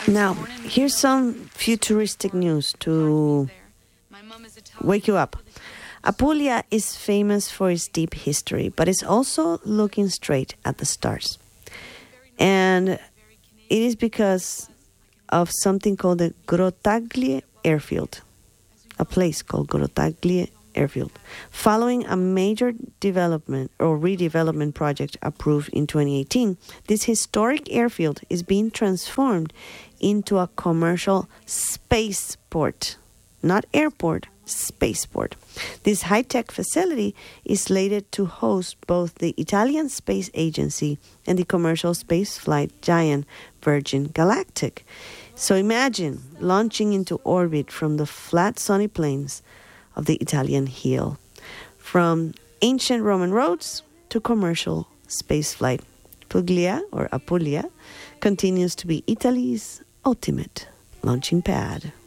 Now, here's some futuristic news to wake you up. Apulia is famous for its deep history, but it's also looking straight at the stars. And it is because of something called the Grottaglie Airfield, a place called Grottaglie Airfield. Following a major development or redevelopment project approved in 2018, this historic airfield is being transformed into a commercial spaceport, not airport, spaceport. This high-tech facility is slated to host both the Italian Space Agency and the commercial spaceflight giant Virgin Galactic. So imagine launching into orbit from the flat sunny plains of the Italian Hill, from ancient Roman roads to commercial spaceflight. Puglia, or Apulia, continues to be Italy's ultimate launching pad.